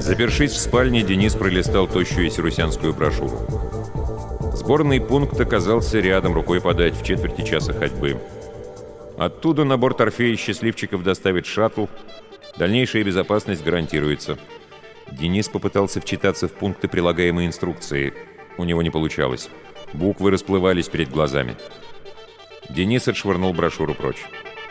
Запершись в спальне, Денис пролистал тощую сирусянскую брошюру. Сборный пункт оказался рядом, рукой подать, в четверти часа ходьбы. Оттуда на борт «Орфея» счастливчиков доставит шаттл. Дальнейшая безопасность гарантируется. Денис попытался вчитаться в пункты прилагаемой инструкции. У него не получалось. Буквы расплывались перед глазами. Денис отшвырнул брошюру прочь.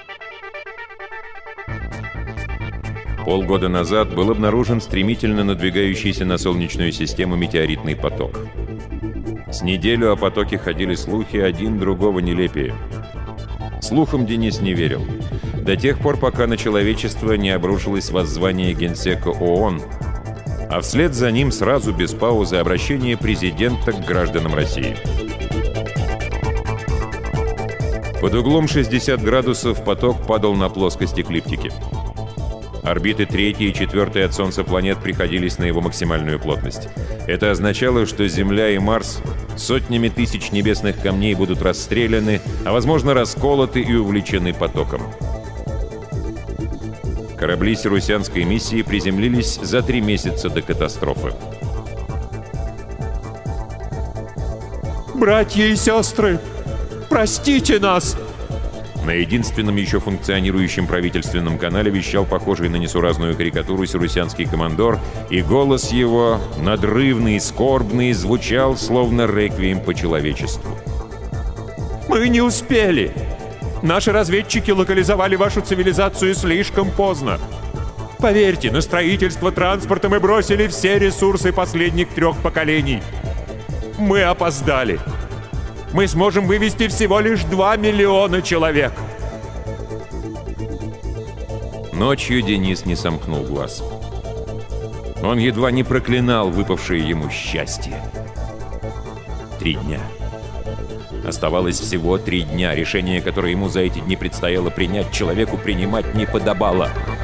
Полгода назад был обнаружен стремительно надвигающийся на Солнечную систему метеоритный поток. С неделю о потоке ходили слухи, один другого нелепее. Слухам Денис не верил. До тех пор, пока на человечество не обрушилось воззвание генсека ООН, а вслед за ним сразу без паузы обращение президента к гражданам России. Под углом 60 градусов поток падал на плоскость эклиптики. Орбиты 3 и 4 от Солнца планет приходились на его максимальную плотность. Это означало, что Земля и Марс сотнями тысяч небесных камней будут расстреляны, а возможно расколоты и увлечены потоком. Корабли сирусянской миссии приземлились за 3 месяца до катастрофы. «Братья и сестры, простите нас!» На единственном еще функционирующем правительственном канале вещал похожий на несуразную карикатуру сирусянский командор, и голос его, надрывный и скорбный, звучал, словно реквием по человечеству. «Мы не успели! Наши разведчики локализовали вашу цивилизацию слишком поздно. Поверьте, на строительство транспорта мы бросили все ресурсы последних 3 поколений. Мы опоздали. Мы сможем вывести всего лишь 2 миллиона человек». Ночью Денис не сомкнул глаз. Он едва не проклинал выпавшее ему счастье. 3 дня. Оставалось всего 3 дня. Решение, которое ему за эти дни предстояло принять, человеку принимать не подобало.